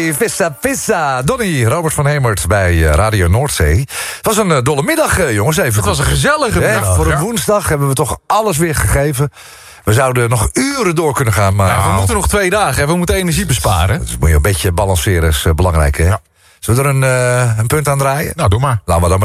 Vissa, Vissa. Donny, Robert van Hemert bij Radio Noordzee. Het was een dolle middag, jongens. Even Het was een gezellige middag. Voor een woensdag hebben we toch alles weer gegeven. We zouden nog uren door kunnen gaan, maar... Ja, we moeten nog 2 dagen en we moeten energie besparen. Dus moet je een beetje balanceren, is belangrijk, hè? Ja. Zullen we er een punt aan draaien? Nou, doe maar. Laten we dan maar